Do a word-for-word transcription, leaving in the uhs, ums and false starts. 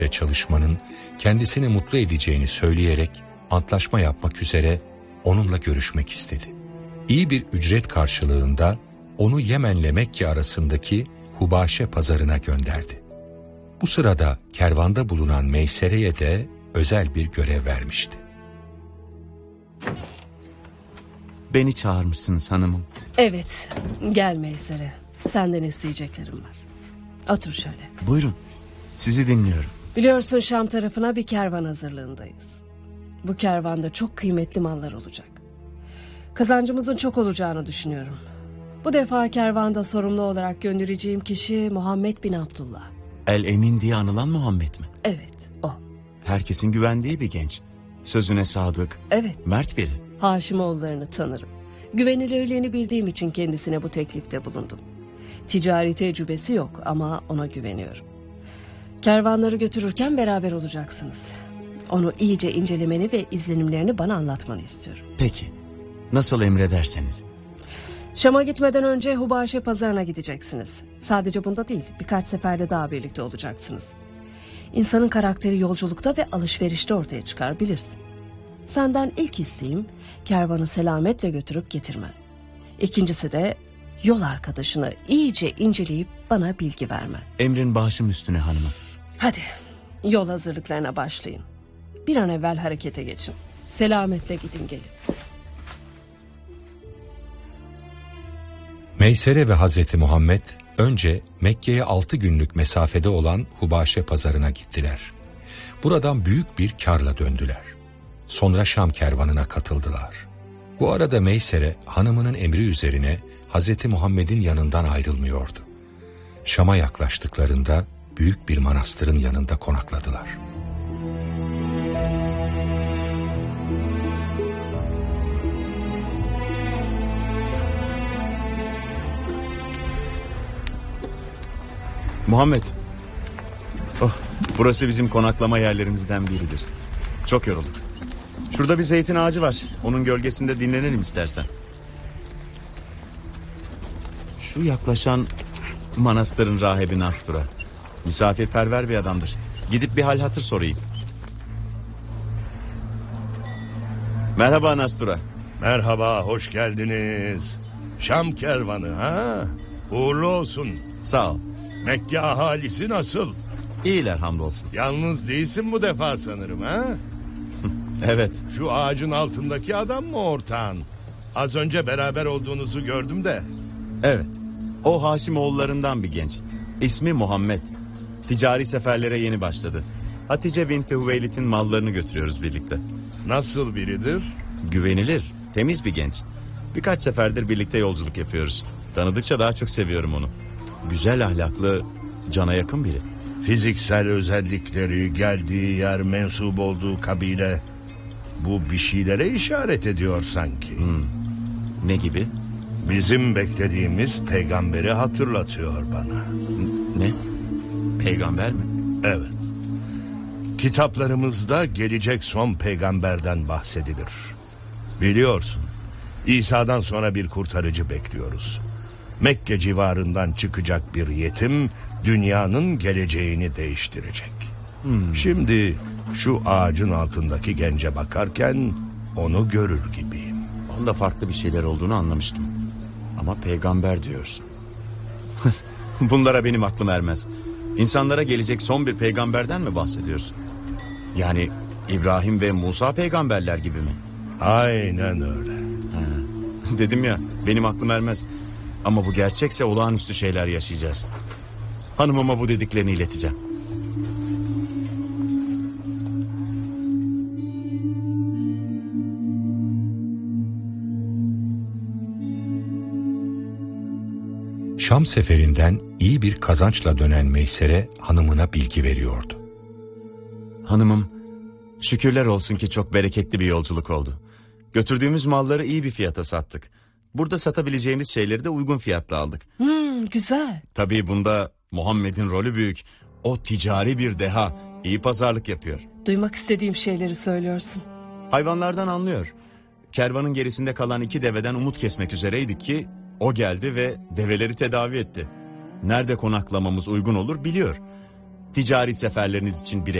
ve çalışmanın kendisini mutlu edeceğini söyleyerek antlaşma yapmak üzere onunla görüşmek istedi. İyi bir ücret karşılığında onu Yemen'le Mekke arasındaki Hubaşe pazarına gönderdi. Bu sırada kervanda bulunan Meysere'ye de özel bir görev vermişti. Beni çağırmışsınız hanımım. Evet, gel Meysere. Senden isteyeceklerim var. Otur şöyle. Buyurun, sizi dinliyorum. Biliyorsun Şam tarafına bir kervan hazırlığındayız. Bu kervanda çok kıymetli mallar olacak. Kazancımızın çok olacağını düşünüyorum. Bu defa kervanda sorumlu olarak göndereceğim kişi Muhammed bin Abdullah. El Emin diye anılan Muhammed mi? Evet, o. Herkesin güvendiği bir genç. Sözüne sadık, Evet. mert biri. Haşimoğullarını tanırım. Güvenilirliğini bildiğim için kendisine bu teklifte bulundum. Ticari tecrübesi yok ama ona güveniyorum. Kervanları götürürken beraber olacaksınız. Onu iyice incelemeni ve izlenimlerini bana anlatmanı istiyorum. Peki, nasıl emrederseniz. Şam'a gitmeden önce Hubaşe pazarına gideceksiniz. Sadece bunda değil, birkaç seferde daha birlikte olacaksınız. İnsanın karakteri yolculukta ve alışverişte ortaya çıkar, bilirsin. Senden ilk isteğim kervanı selametle götürüp getirmen. İkincisi de yol arkadaşını iyice inceleyip bana bilgi vermen. Emrin başım üstüne hanımım. Hadi yol hazırlıklarına başlayın. Bir an evvel harekete geçin. Selametle gidin gelin. Meysere ve Hazreti Muhammed önce Mekke'ye altı günlük mesafede olan Hubaşe pazarına gittiler. Buradan büyük bir karla döndüler. Sonra Şam kervanına katıldılar. Bu arada Meysere hanımının emri üzerine Hazreti Muhammed'in yanından ayrılmıyordu. Şam'a yaklaştıklarında büyük bir manastırın yanında konakladılar. Muhammed. Oh, burası bizim konaklama yerlerimizden biridir. Çok yorulduk. Şurada bir zeytin ağacı var. Onun gölgesinde dinlenelim istersen. Şu yaklaşan manastırın rahibi Nastura. Misafirperver bir adamdır. Gidip bir hal hatır sorayım. Merhaba Nastura. Merhaba, hoş geldiniz. Şam kervanı ha? Uğurlu olsun. Sağ ol. Mekke ahalisi nasıl? İyiler hamdolsun. Yalnız değilsin bu defa sanırım ha? Evet. Şu ağacın altındaki adam mı ortağın? Az önce beraber olduğunuzu gördüm de. Evet. O Haşimoğullarından bir genç. İsmi Muhammed. Ticari seferlere yeni başladı. Hatice binti Hüveylit'in mallarını götürüyoruz birlikte. Nasıl biridir? Güvenilir, temiz bir genç. Birkaç seferdir birlikte yolculuk yapıyoruz. Tanıdıkça daha çok seviyorum onu. Güzel ahlaklı, cana yakın biri. Fiziksel özellikleri, geldiği yer, mensup olduğu kabile... Bu bir şeylere işaret ediyor sanki. Hmm. Ne gibi? Bizim beklediğimiz peygamberi hatırlatıyor bana. Ne? Peygamber mi? Evet. Kitaplarımızda gelecek son peygamberden bahsedilir. Biliyorsun, İsa'dan sonra bir kurtarıcı bekliyoruz. Mekke civarından çıkacak bir yetim dünyanın geleceğini değiştirecek. Hmm. Şimdi şu ağacın altındaki gence bakarken onu görür gibiyim. Onda farklı bir şeyler olduğunu anlamıştım. Ama peygamber diyorsun. Bunlara benim aklım ermez. İnsanlara gelecek son bir peygamberden mi bahsediyorsun? Yani İbrahim ve Musa peygamberler gibi mi? Aynen öyle. Ha. Dedim ya, benim aklım ermez. Ama bu gerçekse olağanüstü şeyler yaşayacağız. Hanımıma bu dediklerini ileteceğim. Şam seferinden iyi bir kazançla dönen Meysere hanımına bilgi veriyordu. Hanımım, şükürler olsun ki çok bereketli bir yolculuk oldu. Götürdüğümüz malları iyi bir fiyata sattık. Burada satabileceğimiz şeyleri de uygun fiyatla aldık. Hmm, güzel. Tabii bunda Muhammed'in rolü büyük. O ticari bir deha, iyi pazarlık yapıyor. Duymak istediğim şeyleri söylüyorsun. Hayvanlardan anlıyor. Kervanın gerisinde kalan iki deveden umut kesmek üzereydik ki o geldi ve develeri tedavi etti. Nerede konaklamamız uygun olur biliyor. Ticari seferleriniz için bir